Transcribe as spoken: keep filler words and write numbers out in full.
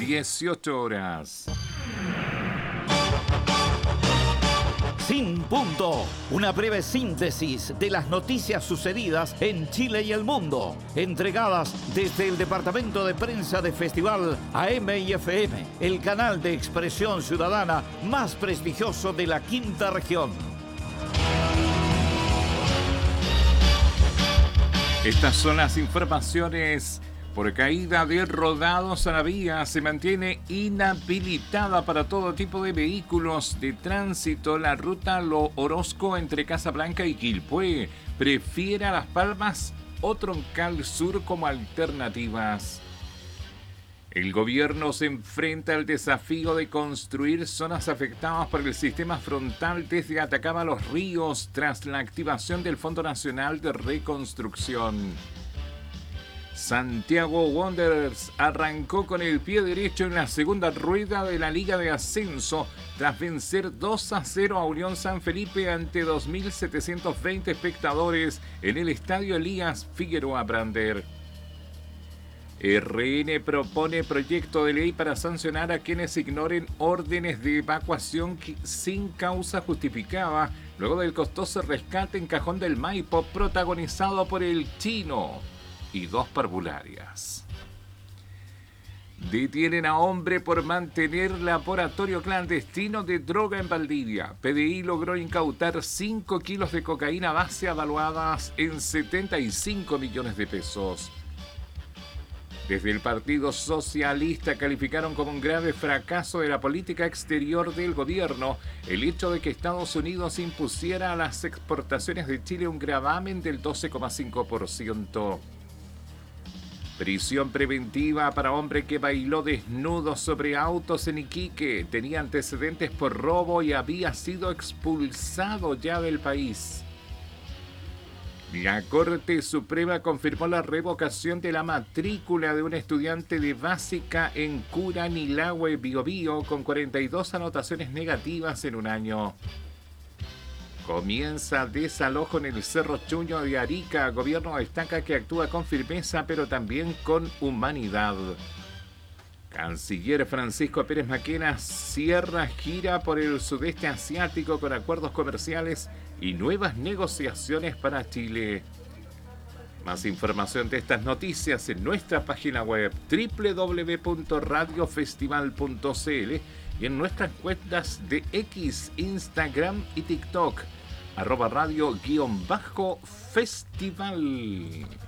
dieciocho horas. Sin Punto, una breve síntesis de las noticias sucedidas en Chile y el mundo, entregadas desde el Departamento de Prensa de Festival A M y F M, el canal de expresión ciudadana más prestigioso de la quinta región. Estas son las informaciones. Por caída de rodados a la vía, se mantiene inhabilitada para todo tipo de vehículos de tránsito la ruta Lo Orozco entre Casablanca y Quilpué. Prefiere a Las Palmas o Troncal Sur como alternativas. El gobierno se enfrenta al desafío de construir zonas afectadas por el sistema frontal desde Atacama a Los Ríos tras la activación del Fondo Nacional de Reconstrucción. Santiago Wanderers arrancó con el pie derecho en la segunda rueda de la Liga de Ascenso tras vencer dos a cero a Unión San Felipe ante dos mil setecientos veinte espectadores en el Estadio Elías Figueroa Brander. R N propone proyecto de ley para sancionar a quienes ignoren órdenes de evacuación sin causa justificada luego del costoso rescate en Cajón del Maipo protagonizado por el Chino y dos parvularias. Detienen a hombre por mantener laboratorio clandestino de droga en Valdivia. P D I logró incautar cinco kilos de cocaína base avaluadas en setenta y cinco millones de pesos. Desde el Partido Socialista calificaron como un grave fracaso de la política exterior del gobierno el hecho de que Estados Unidos impusiera a las exportaciones de Chile un gravamen del doce coma cinco por ciento. Prisión preventiva para hombre que bailó desnudo sobre autos en Iquique. Tenía antecedentes por robo y había sido expulsado ya del país. La Corte Suprema confirmó la revocación de la matrícula de un estudiante de básica en Curanilahue, Biobío, con cuarenta y dos anotaciones negativas en un año. Comienza desalojo en el Cerro Chuño de Arica. Gobierno destaca que actúa con firmeza, pero también con humanidad. Canciller Francisco Pérez Maquena cierra gira por el sudeste asiático con acuerdos comerciales y nuevas negociaciones para Chile. Más información de estas noticias en nuestra página web doble u doble u doble u punto radio festival punto c l y en nuestras cuentas de X, Instagram y TikTok, arroba radio guión bajo festival.